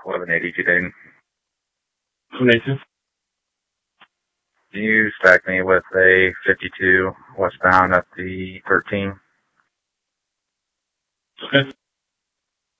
1182 Dayton. 1182. Can you stack me with a 52 westbound at the 13? Okay.